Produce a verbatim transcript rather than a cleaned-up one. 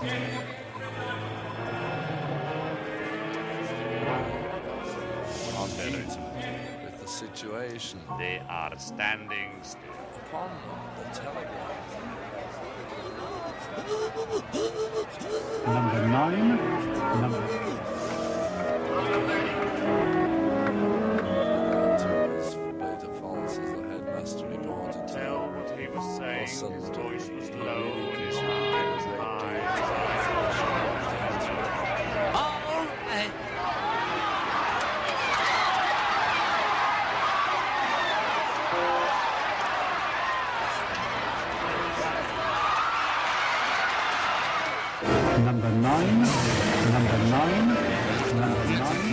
With the situation. They are standing still. Upon the telegraph. Number nine. Number. Forbade the false as the headmaster reported to Tell what he was saying. His voice was low and his high. eyes high. All right. Number nine. Number nine. Number nine.